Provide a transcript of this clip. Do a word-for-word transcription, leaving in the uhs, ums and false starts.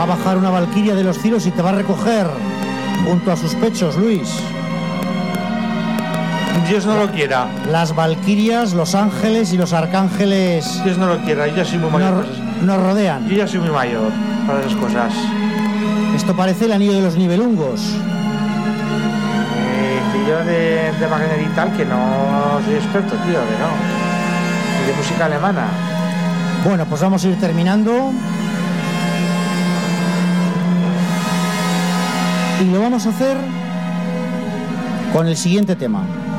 Va a bajar una valquiria de los cielos y te va a recoger junto a sus pechos, Luis. Dios no lo quiera. Las valquirias, los ángeles y los arcángeles. Dios no lo quiera, yo ya soy muy mayor. Nos, nos rodean. Yo ya soy muy mayor para esas cosas. Esto parece el anillo de los nivelungos. Eh, que yo de, de Wagner y tal, que no soy experto, tío, que no. Y de música alemana. Bueno, pues vamos a ir terminando. Y lo vamos a hacer con el siguiente tema.